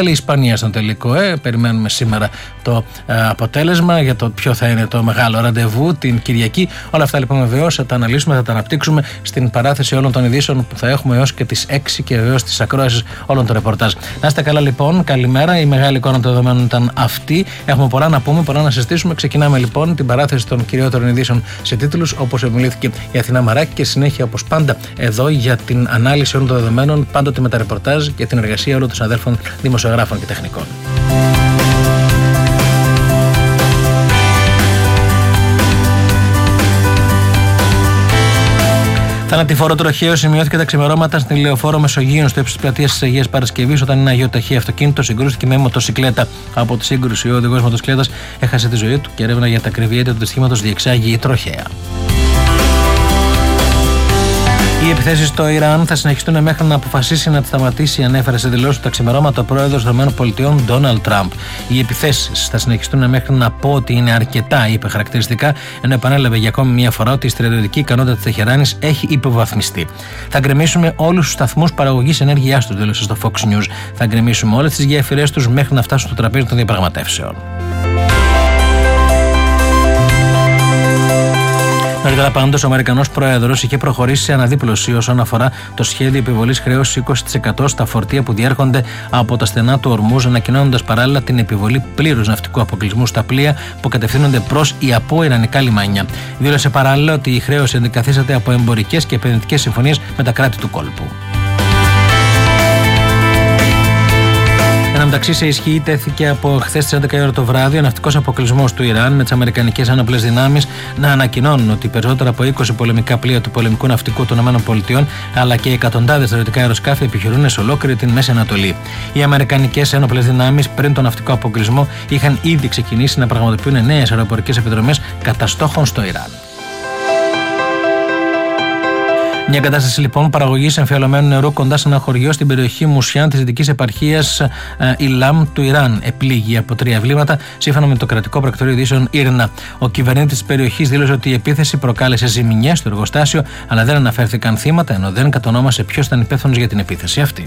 βάλει η Ισπανία στον τελικό. Περιμένουμε σήμερα το αποτέλεσμα για το ποιο θα είναι το μεγάλο ραντεβού την Κυριακή. Όλα αυτά λοιπόν βεβαίως θα τα αναλύσουμε, θα τα αναπτύξουμε στην παράθεση όλων των ειδήσεων που θα έχουμε έως και τις 6 και βεβαίως τις ακρόασεις όλων των ρεπορτάζ. Να είστε καλά λοιπόν, καλημέρα. Η μεγάλη εικόνα των δεδομένων ήταν αυτή. Έχουμε πολλά να πούμε, πολλά να συζητήσουμε. Ξεκινάμε λοιπόν την παράθεση των κυριότερων ειδήσεων σε τίτλους, όπως εμιλήθηκε η Αθηνά Μαράκη, και συνέχεια όπως πάντα εδώ για την ανάλυση όλων των δεδομένων, πάντοτε με τα ρεπορτάζ και την εργασία όλων των συναδέλφων δημοσιογράφων και τεχνικών. Θανατηφόρο τροχαίο σημειώθηκε τα ξημερώματα στην Λεωφόρο Μεσογείων, στο ύψος της πλατείας της Αγίας Παρασκευής, όταν ένα αγιοταχή αυτοκίνητο συγκρούστηκε με μοτοσικλέτα. Από τη σύγκρουση, ο οδηγός μοτοσικλέτας έχασε τη ζωή του και έρευνα για τα ακριβή αίτια του δυστυχήματος διεξάγει η τροχαία. Οι επιθέσεις στο Ιράν θα συνεχιστούν μέχρι να αποφασίσει να τις σταματήσει, ανέφερε σε δηλώσεις του τα ξημερώματα ο πρόεδρος των ΗΠΑ, Ντόναλντ Τραμπ. Οι επιθέσεις θα συνεχιστούν μέχρι να πω ότι είναι αρκετά, είπε χαρακτηριστικά, ενώ επανέλαβε για ακόμη μια φορά ότι η στρατιωτική ικανότητα της Τεχεράνης έχει υποβαθμιστεί. Θα γκρεμίσουμε όλους τους σταθμούς παραγωγής ενέργειάς τους, δήλωσε στο Fox News. Θα γκρεμίσουμε όλες τις γέφυρες τους μέχρι να φτάσουν στο τραπέζι των διαπραγματεύσεων. Νωρίτερα πάντως, ο Αμερικανός Πρόεδρος είχε προχωρήσει σε αναδίπλωση όσον αφορά το σχέδιο επιβολής χρέωσης 20% στα φορτία που διέρχονται από τα στενά του Ορμούζ, ανακοινώνοντας παράλληλα την επιβολή πλήρους ναυτικού αποκλεισμού στα πλοία που κατευθύνονται προς ή από ιρανικά λιμάνια. Δήλωσε παράλληλα ότι η χρέωση αντικαθίσταται από εμπορικές και επενδυτικές συμφωνίες με τα κράτη του κόλπου. Εν μεταξύ, σε ισχύ τέθηκε από χθες τις 11 η ώρα το βράδυ ο ναυτικός αποκλεισμός του Ιράν, με τις αμερικανικές ένοπλες δυνάμεις να ανακοινώνουν ότι περισσότερα από 20 πολεμικά πλοία του πολεμικού ναυτικού των ΗΠΑ αλλά και εκατοντάδες στρατιωτικά αεροσκάφη επιχειρούν σε ολόκληρη την Μέση Ανατολή. Οι αμερικανικές ένοπλες δυνάμεις πριν τον ναυτικό αποκλεισμό είχαν ήδη ξεκινήσει να πραγματοποιούν νέες αεροπορικές επιδρομές κατά στόχων στο Ιράν. Μια κατάσταση λοιπόν παραγωγής εμφιαλωμένου νερού κοντά σε ένα χωριό στην περιοχή Μουσιάν της δυτικής επαρχίας Ιλάμ του Ιράν επλήγει από 3 βλήματα, σύμφωνα με το κρατικό πρακτορείο ειδήσεων Ήρνα. Ο κυβερνήτης της περιοχής δήλωσε ότι η επίθεση προκάλεσε ζημιές στο εργοστάσιο, αλλά δεν αναφέρθηκαν θύματα, ενώ δεν κατονόμασε ποιος ήταν υπεύθυνος για την επίθεση αυτή.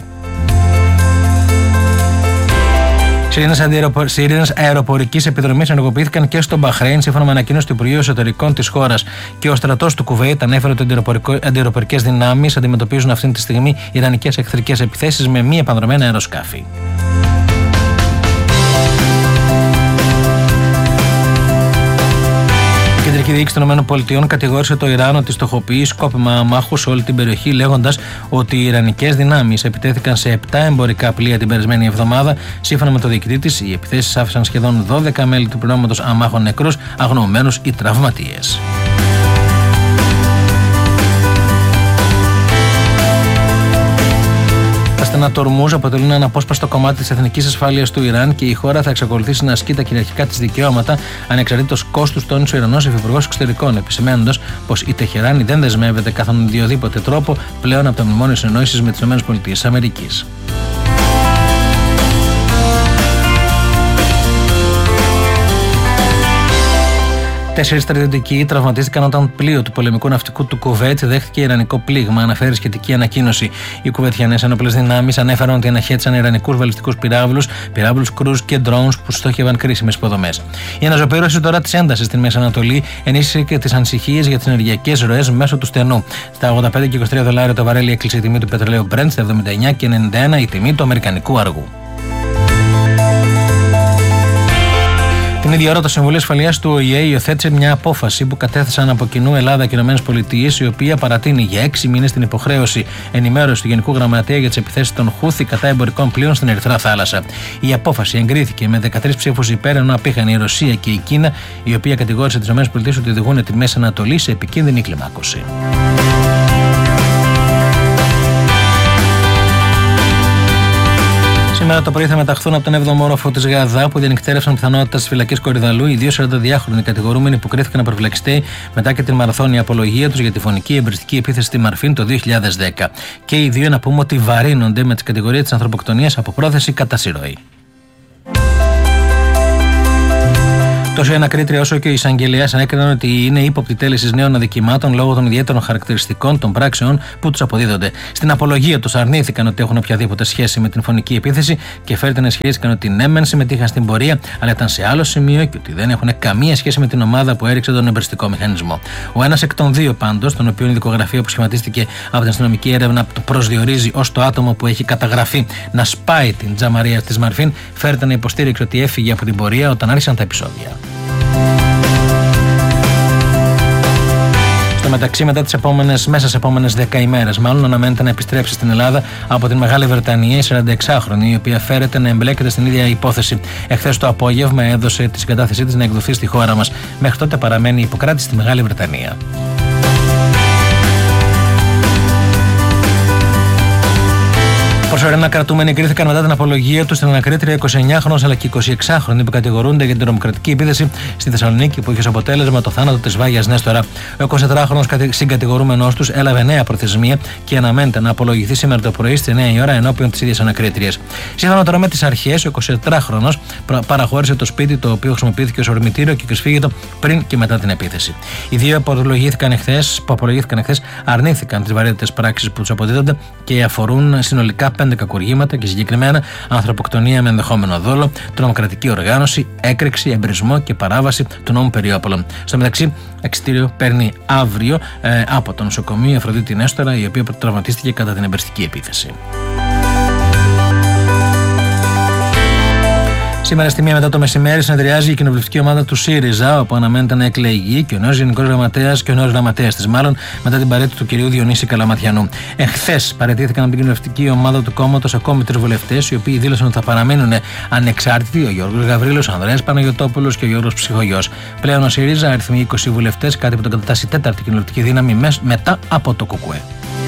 Σιρήνες αεροπορικής επιδρομής ενεργοποιήθηκαν και στο Μπαχρέιν, σύμφωνα με ανακοίνωση του Υπουργείου Εσωτερικών της χώρας. Και ο στρατός του Κουβέιτ ανέφερε ότι οι αντιαεροπορικές δυνάμεις αντιμετωπίζουν αυτή τη στιγμή ιρανικές εχθρικές επιθέσεις με μη επανδρομένα αεροσκάφη. Η Κεντρική Διοίκηση των ΗΠΑ κατηγόρησε το Ιράν ότι στοχοποιεί σκόπιμα αμάχους σε όλη την περιοχή, λέγοντας ότι οι ιρανικές δυνάμεις επιτέθηκαν σε 7 εμπορικά πλοία την περασμένη εβδομάδα. Σύμφωνα με το διοικητή της, οι επιθέσεις άφησαν σχεδόν 12 μέλη του πληρώματος αμάχων νεκρούς, αγνοωμένους ή τραυματίες. Τα στενά του Ορμούζ αποτελούν ένα απόσπαστο κομμάτι της εθνικής ασφάλειας του Ιράν και η χώρα θα εξακολουθήσει να ασκεί τα κυριαρχικά της δικαιώματα ανεξαρτήτως κόστους, τόνισε ο Ιρανός Υφυπουργός Εξωτερικών, επισημαίνοντας πως η Τεχεράνη δεν δεσμεύεται καθ' οποιοδήποτε τρόπο πλέον από το Μνημόνιο Συνεννόησης με τις ΗΠΑ. Τέσσερις στρατιωτικοί τραυματίστηκαν όταν πλοίο του πολεμικού ναυτικού του Κουβέτ δέχτηκε ιρανικό πλήγμα, αναφέρει σχετική ανακοίνωση. Οι κουβετιανές ένοπλες δυνάμεις ανέφεραν ότι αναχέτησαν ιρανικούς βαλιστικούς πυράβλους κρούζ και drones που στόχευαν κρίσιμες υποδομές. Η αναζωπήρωση τώρα της έντασης στην Μέση Ανατολή ενίσχυσε και τις ανησυχίες για τις ενεργειακές ροές μέσω του στενού. Στα $85 και $23 το βαρέλι έκλεισε η τιμή του πετρελαίου Brent, στα 79 και 91 η τιμή του αμερικανικού αργού. Την ίδια ώρα, το Συμβούλιο Ασφαλείας του ΟΗΕ υιοθέτησε μια απόφαση που κατέθεσαν από κοινού Ελλάδα και ΗΠΑ, η οποία παρατείνει για 6 μήνες την υποχρέωση ενημέρωση του Γενικού Γραμματέα για τις επιθέσεις των Χούθη κατά εμπορικών πλοίων στην Ερυθρά Θάλασσα. Η απόφαση εγκρίθηκε με 13 ψήφους υπέρ, ενώ απήχαν η Ρωσία και η Κίνα, η οποία κατηγόρησε τις ΗΠΑ ότι οδηγούν τη Μέση Ανατολή σε επικίνδυνη κλιμάκωση. Σήμερα το πρωί θα μεταχθούν από τον 7ο όροφο της Γαδά, που διανυκτέρευσαν πιθανότητα στις φυλακές Κορυδαλού οι 2 42χρονοι κατηγορούμενοι που κρίθηκαν αποφυλακιστέοι μετά και την μαραθώνια απολογία τους για τη φωνική εμπριστική επίθεση στη Μαρφίν το 2010. Και οι δύο, να πούμε ότι βαρύνονται με τις κατηγορίες της ανθρωποκτονίας από πρόθεση κατά συρροή. Τόσο η ανακρίτρια όσο και ο εισαγγελέας έκριναν ότι είναι ύποπτοι τέλεσης νέων αδικημάτων λόγω των ιδιαίτερων χαρακτηριστικών των πράξεων που τους αποδίδονται. Στην απολογία τους αρνήθηκαν ότι έχουν οποιαδήποτε σχέση με την φωνική επίθεση και φέρεται να ισχυρίστηκαν ότι ναι, μεν συμμετείχαν στην πορεία, αλλά ήταν σε άλλο σημείο και ότι δεν έχουν καμία σχέση με την ομάδα που έριξε τον εμπριστικό μηχανισμό. Ο ένας εκ των δύο πάντως, τον οποίο η δικογραφία που σχηματίστηκε από την αστυνομική έρευνα το προσδιορίζει ως το άτομο που έχει καταγραφεί να σπάει την Τζαμαρία της Μαρφίν, φέρεται να υποστήριξε ότι έφυγε από την πορεία όταν άρχισαν τα επεισόδια. Στο μεταξύ, μέσα σε επόμενες 10 ημέρες, μάλλον αναμένεται να επιστρέψει στην Ελλάδα από την Μεγάλη Βρετανία η 46χρονη, η οποία φέρεται να εμπλέκεται στην ίδια υπόθεση. Εχθές το απόγευμα έδωσε τη συγκατάθεσή της να εκδοθεί στη χώρα μας. Μέχρι τότε παραμένει υποκράτηση στη Μεγάλη Βρετανία. Προσωρινά κρατούμενοι κρίθηκαν μετά την απολογία του στην ανακρίτρια 29χρονος αλλά και 26χρονοι που κατηγορούνται για την τρομοκρατική επίθεση στη Θεσσαλονίκη που είχε ως αποτέλεσμα το θάνατο της Βάγιας Νέστορα. Ο 24χρονος συγκατηγορούμενος τους έλαβε νέα προθεσμία και αναμένεται να απολογηθεί σήμερα το πρωί στις 9 η ώρα ενώπιον της ίδιας ανακρίτριας. Σύμφωνα τώρα με τις αρχές, ο 24χρονος παραχώρησε το σπίτι το οποίο χρησιμοποιήθηκε ως ορμητήριο και κρυσφύγετο πριν και μετά την επίθεση. Οι δύο που απολογήθηκαν εχθές αρνήθηκαν τις βαρύτητες πράξεις που τους αποδίδονται και αφορούν συνολικά 5 κακουργήματα και συγκεκριμένα ανθρωποκτονία με ενδεχόμενο δόλο, τρομοκρατική οργάνωση, έκρηξη, εμπρισμό και παράβαση του νόμου Περιόπολων. Στο μεταξύ, εξιτήριο παίρνει αύριο από το νοσοκομείο η Αφροδίτη Νέστορα, η οποία τραυματίστηκε κατά την εμπριστική επίθεση. Σήμερα στη 1 μετά το μεσημέρι συνεδριάζει η κοινοβουλευτική ομάδα του ΣΥΡΙΖΑ, όπου αναμένεται να εκλεγεί και ο νέος Γενικός Γραμματέας και ο νέος Γραμματέας της, μάλλον μετά την παρέτηση του κυρίου Διονύση Καλαματιανού. Εχθές παραιτήθηκαν από την κοινοβουλευτική ομάδα του κόμματος ακόμη 3 βουλευτές, οι οποίοι δήλωσαν ότι θα παραμείνουν ανεξάρτητοι: ο Γιώργος Γαβρίλος, ο Ανδρέας Παναγιωτόπουλος και ο Γιώργος Ψυχογιός. Πλέον ο ΣΥΡΙΖΑ αριθμεί 20 βουλευτές, κάτι που τον κατατάσσει τέταρτη κοινοβουλευτική δύναμη μετά από το ΚΚΕ.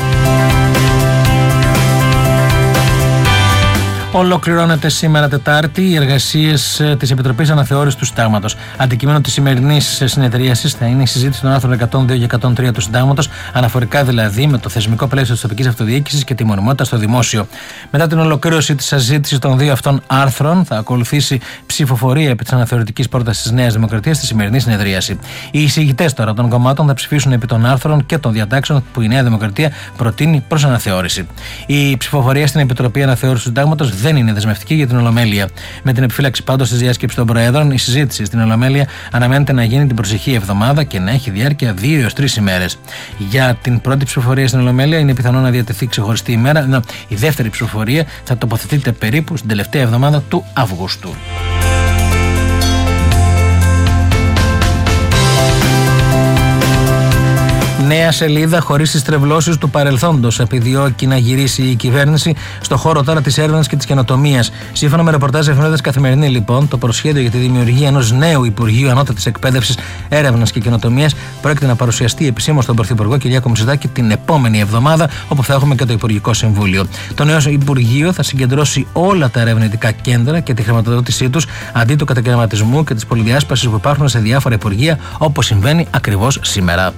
Ολοκληρώνεται σήμερα Τετάρτη οι εργασίες της Επιτροπής Αναθεώρησης του Συντάγματος. Αντικείμενο της σημερινής συνεδρίασης θα είναι η συζήτηση των άρθρων 102 και 103 του Συντάγματος, αναφορικά δηλαδή με το θεσμικό πλαίσιο της τοπικής αυτοδιοίκησης και τη μονιμότητα στο δημόσιο. Μετά την ολοκλήρωση της συζήτησης των δύο αυτών άρθρων, θα ακολουθήσει ψηφοφορία επί της αναθεωρητικής πρότασης της Νέας Δημοκρατίας στη σημερινή συνεδρίαση. Οι εισηγητές τώρα των κομμάτων θα ψηφίσουν επί των άρθρων και των διατάξεων που η Νέα Δημοκρατία προτείνει προς αναθεώρηση. Η ψηφοφορία στην Επιτροπή Αναθεώρησης του Συντάγματος δεν είναι δεσμευτική για την Ολομέλεια. Με την επιφύλαξη πάντως της διάσκεψης των Προέδρων, η συζήτηση στην Ολομέλεια αναμένεται να γίνει την προσεχή εβδομάδα και να έχει διάρκεια 2 έως 3 ημέρες. Για την πρώτη ψηφοφορία στην Ολομέλεια είναι πιθανό να διατεθεί ξεχωριστή ημέρα, ενώ η δεύτερη ψηφοφορία θα τοποθετείται περίπου στην τελευταία εβδομάδα του Αυγούστου. Νέα σελίδα χωρίς τις τρευλώσεις του παρελθόντος. Επιδιώκει να γυρίσει η κυβέρνηση στο χώρο τώρα της έρευνας και της καινοτομίας. Σύμφωνα με ρεπορτάζ εφημερίδας Καθημερινή, λοιπόν, το προσχέδιο για τη δημιουργία ενός νέου Υπουργείου Ανώτατης Εκπαίδευσης, Έρευνας και Καινοτομίας πρόκειται να παρουσιαστεί επισήμως στον Πρωθυπουργό Κυριάκο Μητσοτάκη την επόμενη εβδομάδα, όπου θα έχουμε και το Υπουργικό Συμβούλιο. Το νέο Υπουργείο θα συγκεντρώσει όλα τα ερευνητικά κέντρα και τη χρηματοδότησή τους αντί του κατακαιρματισμού και της πολυδιάσπασης που υπάρχουν σε διάφορα υπουργεία, όπως συμβαίνει ακριβώς σήμερα.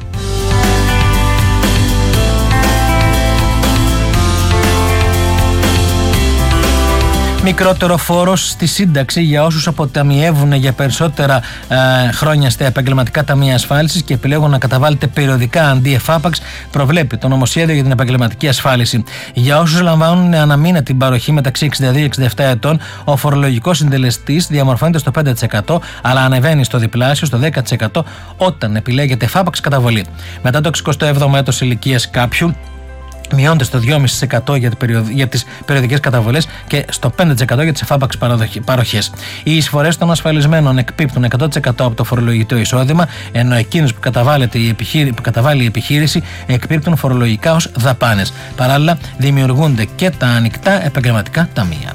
Μικρότερο φόρος στη σύνταξη για όσους αποταμιεύουν για περισσότερα χρόνια στα επαγγελματικά ταμεία ασφάλισης και επιλέγουν να καταβάλλεται περιοδικά αντί εφάπαξ, προβλέπει το νομοσχέδιο για την επαγγελματική ασφάλιση. Για όσους λαμβάνουν αναμήνα την παροχή μεταξύ 62 και 67 ετών, ο φορολογικός συντελεστής διαμορφώνεται στο 5%, αλλά ανεβαίνει στο διπλάσιο, στο 10%, όταν επιλέγεται εφάπαξ καταβολή. Μετά το 67ο έτος ηλικίας κάποιου, μειώνεται στο 2,5% για τις περιοδικές καταβολές και στο 5% για τις εφάπαξ παροχές. Οι εισφορές των ασφαλισμένων εκπίπτουν 100% από το φορολογητό εισόδημα, ενώ εκείνους που καταβάλει η επιχείρηση εκπίπτουν φορολογικά ως δαπάνες. Παράλληλα, δημιουργούνται και τα ανοιχτά επαγγελματικά ταμεία.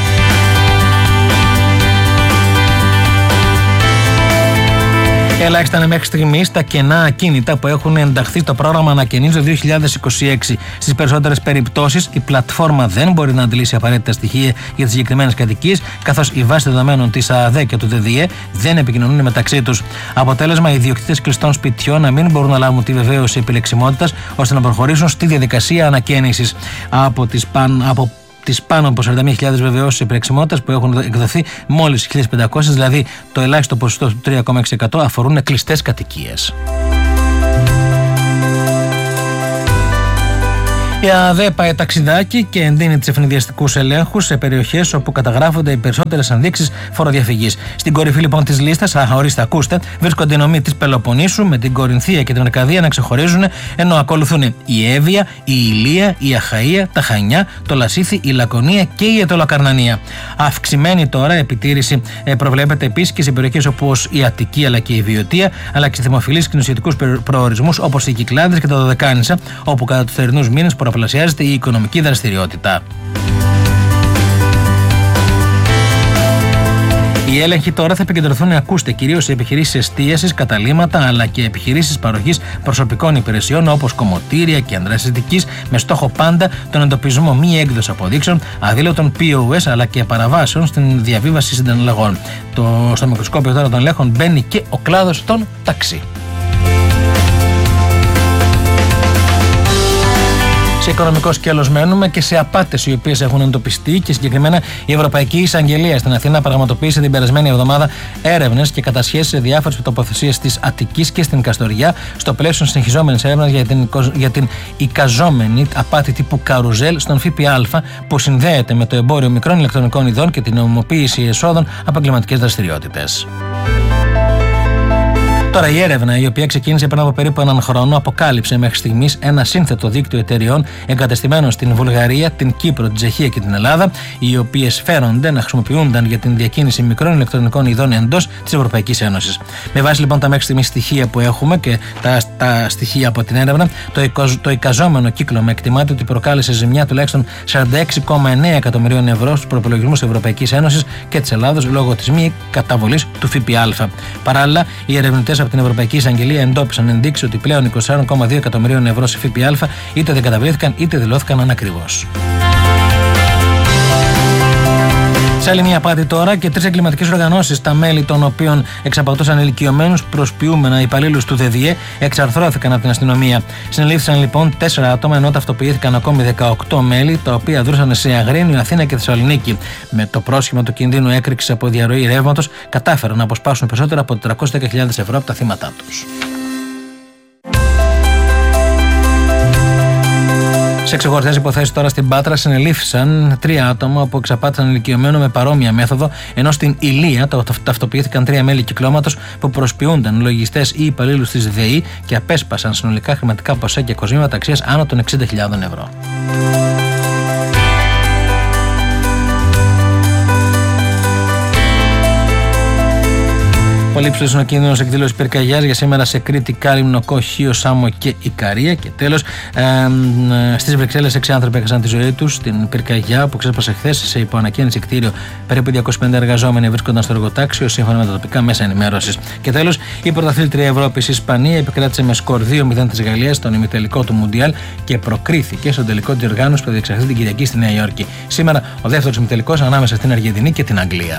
Ελάχιστα είναι μέχρι στιγμής τα κενά ακίνητα που έχουν ενταχθεί στο πρόγραμμα Ανακαινής το 2026. Στις περισσότερες περιπτώσεις, η πλατφόρμα δεν μπορεί να αντλήσει απαραίτητα στοιχεία για τις συγκεκριμένες κατοικίες, καθώς οι βάσεις δεδομένων της ΑΑΔΕ και του ΔΔΕ δεν επικοινωνούν μεταξύ τους. Αποτέλεσμα, οι ιδιοκτήτες κλειστών σπιτιών να μην μπορούν να λάβουν τη βεβαίωση επιλεξιμότητας ώστε να προχωρήσουν στη διαδικασία ανακαίνησης. Από τις πάνω από 40.000 βεβαιώσεις επιλεξιμότητας που έχουν εκδοθεί, μόλις 1.500, δηλαδή το ελάχιστο ποσοστό του 3,6%, αφορούν κλειστές κατοικίες. Η ΑΔΕ πάει ταξιδάκι και εντείνει τις ευνηδιαστικούς ελέγχους σε περιοχές όπου καταγράφονται οι περισσότερες ενδείξεις φοροδιαφυγής. Στην κορυφή λοιπόν της λίστας, ορίστε, ακούστε, βρίσκονται οι νομοί της Πελοποννήσου με την Κορινθία και την Αρκαδία να ξεχωρίζουν, ενώ ακολουθούν η Εύβοια, η Ηλία, η Αχαΐα, τα Χανιά, το Λασίθι, η Λακωνία και η Αιτωλοκαρνανία. Αυξημένη τώρα επιτήρηση προβλέπεται επίσης και σε περιοχές όπως η Αττική αλλά και η Βιωτία, αλλά και σε δημοφιλείς κοινοσιατικούς προορισμούς όπως οι Κυκλάδες και τα Δωδεκάνησα, όπου κατά τους θερινούς μήνες πολλαπλασιάζεται η οικονομική δραστηριότητα. Οι έλεγχοι τώρα θα επικεντρωθούν, ακούστε, κυρίως σε επιχειρήσεις εστίασης, καταλύματα αλλά και επιχειρήσεις παροχής προσωπικών υπηρεσιών όπως κομμωτήρια και ανδρασιστικής, με στόχο πάντα τον εντοπισμό μη έκδοση αποδείξεων, αδήλωτων POS αλλά και παραβάσεων στην διαβίβαση συναλλαγών. Στο μικροσκόπιο τώρα των ελέγχων μπαίνει και ο κλάδος των ταξί. Σε οικονομικό σκέλος μένουμε και σε απάτες οι οποίες έχουν εντοπιστεί, και συγκεκριμένα η Ευρωπαϊκή Εισαγγελία στην Αθήνα πραγματοποίησε την περασμένη εβδομάδα έρευνες και κατασχέσεις σε διάφορες τοποθεσίες της Αττικής και στην Καστοριά, στο πλαίσιο συνεχιζόμενης έρευνας για την εικαζόμενη απάτη τύπου καρουζέλ στον ΦΠΑ, που συνδέεται με το εμπόριο μικρών ηλεκτρονικών ειδών και την νομιμοποίηση εσόδων από εγκληματικές δραστηριότητες. Τώρα, η έρευνα, η οποία ξεκίνησε πριν από περίπου έναν χρόνο, αποκάλυψε μέχρι στιγμής ένα σύνθετο δίκτυο εταιριών εγκατεστημένων στην Βουλγαρία, την Κύπρο, την Τσεχία και την Ελλάδα, οι οποίες φέρονται να χρησιμοποιούνταν για την διακίνηση μικρών ηλεκτρονικών ειδών εντός της Ευρωπαϊκής Ένωσης. Με βάση λοιπόν τα μέχρι στιγμής στοιχεία που έχουμε και τα στοιχεία από την έρευνα, το εικαζόμενο κύκλωμα εκτιμάται ότι προκάλεσε ζημιά τουλάχιστον 46,9 εκατομμυρίων ευρώ στους προϋπολογισμούς της Ευρωπαϊκής Ένωσης και της Ελλάδος λόγω της μη καταβολής του ΦΠΑ. Παράλληλα, οι ερευνητές από την Ευρωπαϊκή Εισαγγελία εντόπισαν ενδείξεις ότι πλέον 24,2 εκατομμυρίων ευρώ σε ΦΠΑ είτε δεν καταβλήθηκαν είτε δηλώθηκαν ανακριβώς. Σε άλλη μια απάτη τώρα, και 3 εγκληματικές οργανώσεις, τα μέλη των οποίων εξαπατούσαν ηλικιωμένους προσποιούμενα υπαλλήλους του ΔΔΕ, εξαρθρώθηκαν από την αστυνομία. Συνελήφθησαν λοιπόν 4 άτομα, ενώ ταυτοποιήθηκαν ακόμη 18 μέλη, τα οποία δρούσαν σε Αγρίνιο, Αθήνα και Θεσσαλονίκη. Με το πρόσχημα του κινδύνου έκρηξης από διαρροή ρεύματος, κατάφεραν να αποσπάσουν περισσότερα από 410.000 ευρώ από τα θύματά τους. Σε ξεχωριστές υποθέσεις τώρα στην Πάτρα συνελήφθησαν 3 άτομα που εξαπάτησαν ηλικιωμένο με παρόμοια μέθοδο, ενώ στην Ηλία ταυτοποιήθηκαν 3 μέλη κυκλώματος που προσποιούνταν λογιστές ή υπαλλήλους της ΔΕΗ και απέσπασαν συνολικά χρηματικά ποσά και κοσμήματα αξίας άνω των 60.000 ευρώ. Πολύ ψηλός είναι ο κίνδυνος εκδήλωσης πυρκαγιάς για σήμερα σε Κρήτη, Κάλυμνο, Χίο, Σάμο και Ικαρία. Και τέλος, στις Βρυξέλλες 6 άνθρωποι έχασαν τη ζωή τους στην πυρκαγιά που ξέσπασε χθες σε υποανακαίνιση κτίριο. Περίπου 250 εργαζόμενοι βρίσκονταν στο εργοτάξιο, σύμφωνα με τα τοπικά μέσα ενημέρωσης. Και τέλος, η πρωταθλήτρια Ευρώπης, η Ισπανία, επικράτησε με σκορ 2-0 της Γαλλίας στον ημιτελικό του Μουντιάλ και προκρίθηκε στον τελικό της διοργάνωσης που θα διεξαχθεί την Κυριακή στη Νέα Υόρκη. Σήμερα ο δεύτερος ημιτελικός ανάμεσα στην Αργεντινή και την Αγγλία.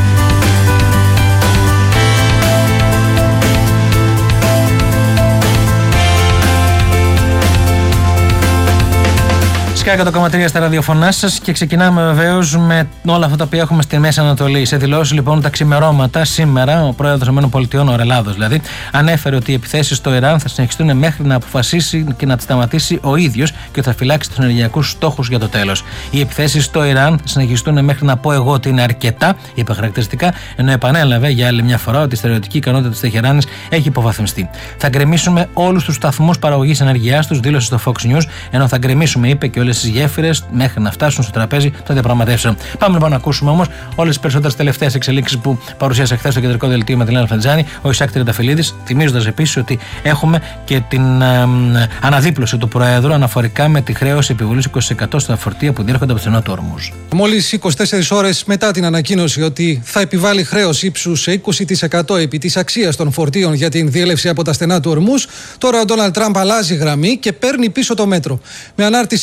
Σκάκα το 100,3 στα ραδιοφωνά σας και ξεκινάμε βεβαίως με όλα αυτά τα οποία έχουμε στη Μέση Ανατολή. Σε δηλώσεις λοιπόν τα ξημερώματα σήμερα, ο πρόεδρος των ΗΠΑ, ο Ρελάδος δηλαδή, ανέφερε ότι οι επιθέσεις στο Ιράν θα συνεχιστούν μέχρι να αποφασίσει και να τις σταματήσει ο ίδιος και θα φυλάξει τους ενεργειακούς στόχους για το τέλος. Οι επιθέσεις στο Ιράν θα συνεχιστούν μέχρι να πω εγώ ότι είναι αρκετά, είπε χαρακτηριστικά, ενώ επανέλαβε για άλλη μια φορά ότι η στερεωτική ικανότητα της Τεχεράνης έχει υποβαθμιστεί. Θα γκρεμίσουμε όλους τους σταθμούς παραγωγής ενεργειάς τους, δήλωσε στο Fox News, ενώ θα γκρεμίσουμε, είπε, και όλες τις γέφυρες μέχρι να φτάσουν στο τραπέζι των διαπραγματεύσεων. Πάμε λοιπόν να ακούσουμε όμως όλες τις περισσότερες τελευταίες εξελίξεις που παρουσίασε χθες στο κεντρικό δελτίο με την Έλενα Φαντζάνη, ο Ισάκ Τριανταφυλλίδης, θυμίζοντας επίσης ότι έχουμε και την αναδίπλωση του Προέδρου αναφορικά με τη χρέωση επιβολής 20% στα φορτία που διέρχονται από το στενό του Ορμούζ. Μόλις 24 ώρες μετά την ανακοίνωση ότι θα επιβάλλει χρέος ύψους 20% επί της αξίας των φορτίων για την διέλευση από τα στενά του Ορμούζ, τώρα ο Ντόναλντ Τραμπ αλλάζει γραμμή και παίρνει πίσω το μέτρο. Με ανάρτησή του αρχικά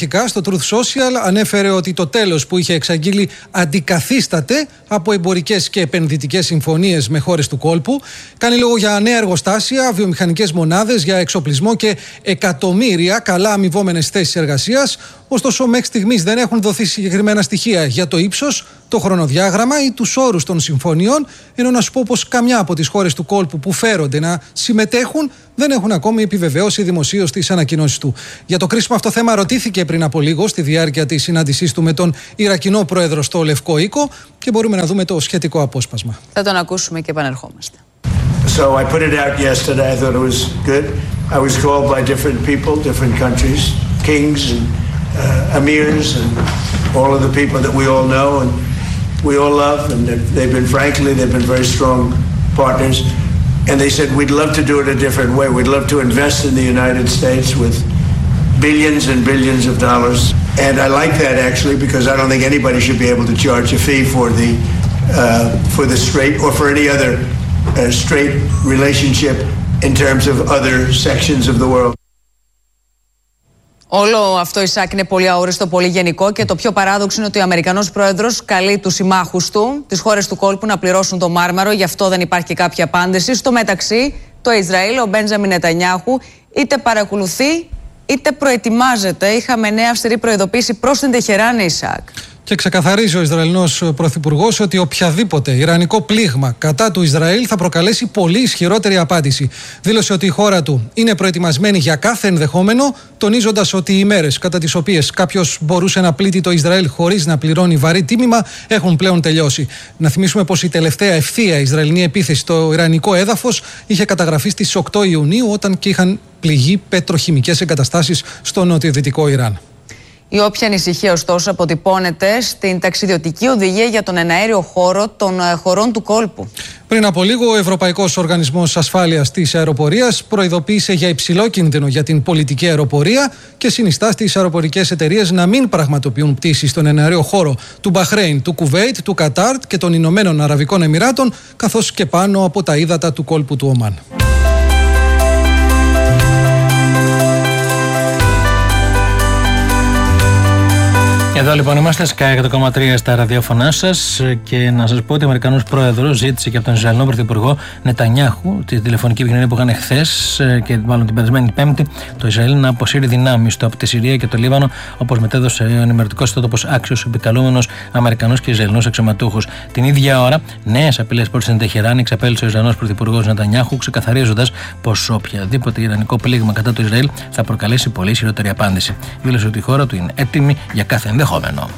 αρχικά στο Truth Social ανέφερε ότι το τέλος που είχε εξαγγείλει αντικαθίσταται από εμπορικές και επενδυτικές συμφωνίες με χώρες του κόλπου. Κάνει λόγο για νέα εργοστάσια, βιομηχανικές μονάδες, για εξοπλισμό και εκατομμύρια καλά αμοιβόμενες θέσεις εργασίας. Ωστόσο, μέχρι στιγμής δεν έχουν δοθεί συγκεκριμένα στοιχεία για το ύψος, το χρονοδιάγραμμα ή τους όρους των συμφωνιών. Ενώ να σου πω πως καμιά από τις χώρες του κόλπου που φέρονται να συμμετέχουν δεν έχουν ακόμη επιβεβαιώσει δημοσίως τις ανακοινώσεις του. Για το κρίσιμο αυτό θέμα ρωτήθηκε πριν από λίγο στη διάρκεια της συνάντησής του με τον Ιρακινό πρόεδρο στο Λευκό Οίκο και μπορούμε να δούμε το σχετικό απόσπασμα. Θα τον ακούσουμε και επανερχόμαστε. So I put it out yesterday. I thought it was good. I was called by different people, different countries, kings and emirs and all of the people that we all know and we all love, and they've been very strong partners. And they said, we'd love to do it a different way. We'd love to invest in the United States with billions and billions of dollars. And I like that actually, because I don't think anybody should be able to charge a fee for the straight or for any other straight relationship in terms of other sections of the world. Όλο αυτό, Ισάκ, είναι πολύ αόριστο, πολύ γενικό και το πιο παράδοξο είναι ότι ο Αμερικανός πρόεδρος καλεί τους συμμάχους του, τις χώρες του κόλπου, να πληρώσουν το μάρμαρο. Γι' αυτό δεν υπάρχει κάποια απάντηση. Στο μεταξύ, το Ισραήλ, ο Μπέντζαμιν Νετανιάχου, είτε παρακολουθεί είτε προετοιμάζεται. Είχαμε νέα αυστηρή προειδοποίηση προς την Τεχεράνη, Ισάκ. Και ξεκαθαρίζει ο Ισραηλινός πρωθυπουργός ότι οποιαδήποτε ιρανικό πλήγμα κατά του Ισραήλ θα προκαλέσει πολύ ισχυρότερη απάντηση. Δήλωσε ότι η χώρα του είναι προετοιμασμένη για κάθε ενδεχόμενο, τονίζοντας ότι οι ημέρες κατά τις οποίες κάποιος μπορούσε να πλήττει το Ισραήλ χωρίς να πληρώνει βαρύ τίμημα έχουν πλέον τελειώσει. Να θυμίσουμε πως η τελευταία ευθεία Ισραηλινή επίθεση στο ιρανικό έδαφος είχε καταγραφεί στις 8 Ιουνίου, όταν και είχαν πληγεί πετροχημικές εγκαταστάσεις στο νοτιοδυτικό Ιράν. Η όποια ανησυχία, ωστόσο, αποτυπώνεται στην ταξιδιωτική οδηγία για τον εναέριο χώρο των χωρών του κόλπου. Πριν από λίγο, ο Ευρωπαϊκός Οργανισμός Ασφάλειας της Αεροπορίας προειδοποίησε για υψηλό κίνδυνο για την πολιτική αεροπορία και συνιστά στις αεροπορικές εταιρείες να μην πραγματοποιούν πτήσεις στον εναέριο χώρο του Μπαχρέιν, του Κουβέιτ, του Κατάρ και των Ηνωμένων Αραβικών Εμιράτων, καθώς και πάνω από τα ύδατα του κόλπου του Ομάν. Εδώ λοιπόν είμαστε, Sky 100,3 στα ραδιόφωνά σας, και να σας πω ότι ο Αμερικανός πρόεδρος ζήτησε και από τον Ισραηλινό πρωθυπουργό Νετανιάχου τη τηλεφωνική επικοινωνία που είχαν χθες και μάλλον την περασμένη Πέμπτη, το Ισραήλ να αποσύρει δυνάμεις του από τη Συρία και το Λίβανο, όπως μετέδωσε ο ενημερωτικός ιστότοπος Άξιος, επικαλούμενος Αμερικανούς και Ισραηλινούς αξιωματούχους. Την ίδια ώρα, νέες απειλές προς την Τεχεράνη εξαπέλυσε ο Ισραηλινός πρωθυπουργός Νετανιάχου, ξεκαθαρίζοντας πως οποιαδήποτε ιρανικό πλήγμα κατά του Ισραήλ θα προκαλέσει πολύ ισχυρότερη απάντηση. Δήλωσε ότι η χώρα του είναι έτοιμη για κάθε ενδεχόμενο.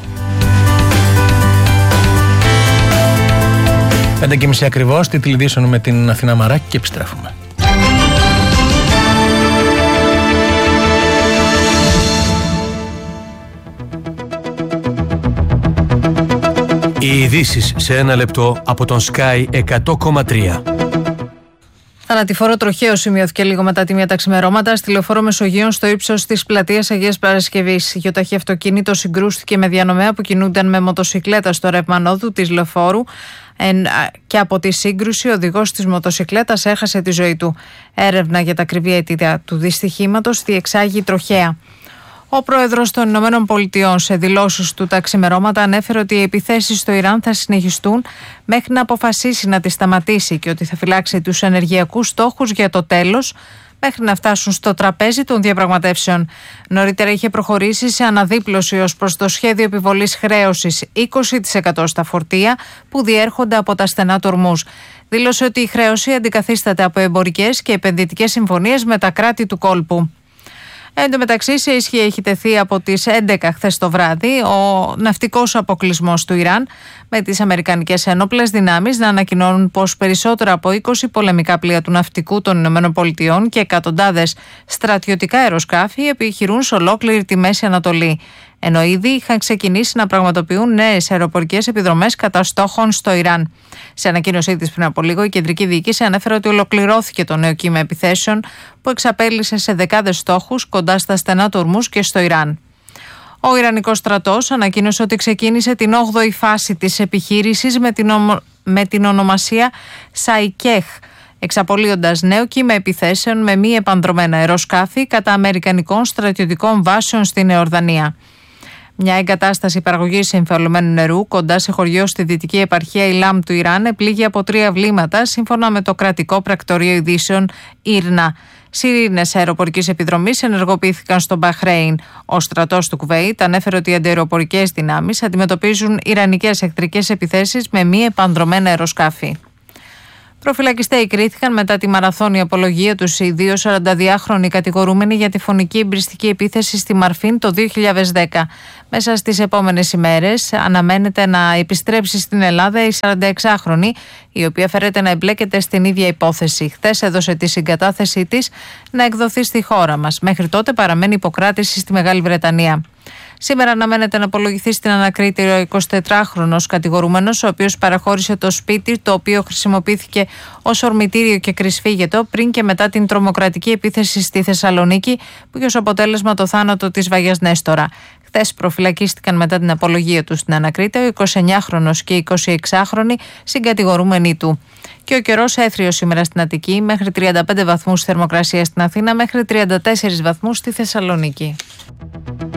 5:30 ακριβώς, τίτλοι ειδήσεων με την Αθηνά Μαράκη και επιστρέφουμε. Οι ειδήσεις σε ένα λεπτό από τον Sky 100,3. Θανατηφόρο τροχαίο σημειώθηκε λίγο μετά τη 1 τα ξημερώματα στη λεωφόρο Μεσογείων στο ύψος της πλατείας Αγίας Παρασκευής. Γιοταχή αυτοκίνητο συγκρούστηκε με διανομέα που κινούνταν με μοτοσικλέτα στο ρεύμα νόδου της λεωφόρου και από τη σύγκρουση ο οδηγός της μοτοσικλέτας έχασε τη ζωή του. Έρευνα για τα ακριβή αιτία του δυστυχήματος διεξάγει τροχαία. Ο πρόεδρος των Ηνωμένων Πολιτειών σε δηλώσεις του τα ξημερώματα ανέφερε ότι οι επιθέσεις στο Ιράν θα συνεχιστούν μέχρι να αποφασίσει να τις σταματήσει και ότι θα φυλάξει τους ενεργειακούς στόχους για το τέλος μέχρι να φτάσουν στο τραπέζι των διαπραγματεύσεων. Νωρίτερα είχε προχωρήσει σε αναδίπλωση ως προς το σχέδιο επιβολής χρέωσης 20% στα φορτία που διέρχονται από τα στενά του Ορμούζ. Δήλωσε ότι η χρέωση αντικαθίσταται από εμπορικές και επενδυτικές συμφωνίες με τα κράτη του κόλπου. Εν τω μεταξύ, σε ισχύ έχει τεθεί από τις 11 χθες το βράδυ ο ναυτικός αποκλεισμός του Ιράν, με τις αμερικανικές ένοπλες δυνάμεις να ανακοινώνουν πως περισσότερα από 20 πολεμικά πλοία του ναυτικού των ΗΠΑ και εκατοντάδες στρατιωτικά αεροσκάφη επιχειρούν σε ολόκληρη τη Μέση Ανατολή. Ενώ ήδη είχαν ξεκινήσει να πραγματοποιούν νέες αεροπορικές επιδρομές κατά στόχων στο Ιράν. Σε ανακοίνωσή της πριν από λίγο, η κεντρική διοίκηση ανέφερε ότι ολοκληρώθηκε το νέο κύμα επιθέσεων που εξαπέλυσε σε δεκάδες στόχους κοντά στα στενά του Ορμούζ και στο Ιράν. Ο Ιρανικός στρατός ανακοίνωσε ότι ξεκίνησε την 8η φάση της επιχείρησης με την ονομασία Σαϊκέχ, εξαπολύοντας νέο κύμα επιθέσεων με μη επανδρωμένα αεροσκάφη κατά αμερικανικών στρατιωτικών βάσεων στην Ιορδανία. Μια εγκατάσταση παραγωγής εμφιαλωμένου νερού κοντά σε χωριό στη δυτική επαρχία Ηλάμ του Ιράν επλήγει από 3 βλήματα, σύμφωνα με το κρατικό πρακτορείο ειδήσεων Ήρνα. Σιρήνες αεροπορικής επιδρομής ενεργοποιήθηκαν στο Μπαχρέιν. Ο στρατός του Κουβέιτ ανέφερε ότι οι αντιαεροπορικές δυνάμεις αντιμετωπίζουν ιρανικές εχθρικές επιθέσεις με μη επανδρωμένα αεροσκάφη. Προφυλακιστέοι κρίθηκαν μετά τη μαραθώνια απολογία τους οι 2 42χρονοι κατηγορούμενοι για τη φωνική εμπριστική επίθεση στη Μαρφίν το 2010. Μέσα στις επόμενες ημέρες αναμένεται να επιστρέψει στην Ελλάδα η 46χρονη, η οποία φέρεται να εμπλέκεται στην ίδια υπόθεση. Χθες έδωσε τη συγκατάθεσή της να εκδοθεί στη χώρα μας. Μέχρι τότε παραμένει υποκράτηση στη Μεγάλη Βρετανία. Σήμερα αναμένεται να απολογηθεί στην ανακρίτη ο 24χρονος κατηγορούμενος, ο οποίος παραχώρησε το σπίτι, το οποίο χρησιμοποιήθηκε ως ορμητήριο και κρυσφύγετο πριν και μετά την τρομοκρατική επίθεση στη Θεσσαλονίκη, που είχε ως αποτέλεσμα το θάνατο της Βαγιάς Νέστορα. Χθες προφυλακίστηκαν μετά την απολογία του στην ανακρίτη ο 29χρονος και η 26χρονη συγκατηγορούμενοι του. Και ο καιρός έθριος σήμερα στην Αττική, μέχρι 35 βαθμούς θερμοκρασία στην Αθήνα, μέχρι 34 βαθμούς στη Θεσσαλονίκη.